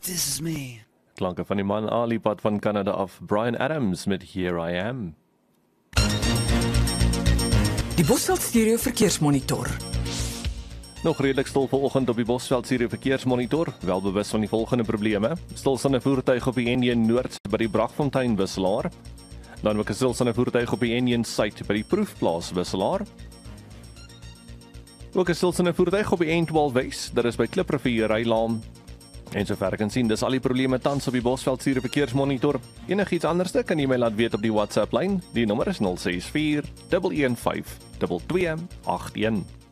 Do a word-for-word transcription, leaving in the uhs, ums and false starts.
This is me. Klanke van die man Alipad van Canada af, Bryan Adams met Here I Am. Die Bosveld Stereo Verkeersmonitor. Nog redelik stil vanoggend op die Bosveld Stereo Verkeersmonitor, wel bewus van die volgende probleme. Stilstaande voertuig op die N een Noord by die Bragfontein wisselaar. Dan ook 'n stilstaande voertuig op die N een Suid by die Proefplaas wisselaar. Ook 'n stilstaande voertuig op die N twaalf Wes, dit is by Kliprivier Rylaan. En sover ek kan sien, dis al die probleme tans op die Bosveld Stereo Verkeersmonitor. Enigiets anderste kan jy my laat weet op die WhatsApp lyn. Die nommer is nul ses vier een een vyf twee twee agt een.